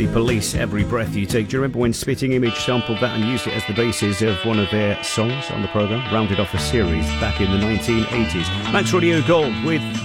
The Police, Every Breath You Take. Do you remember when Spitting Image sampled that and used it as the basis of one of their songs on the programme? Rounded off a series back in the 1980s. Max Radio Gold with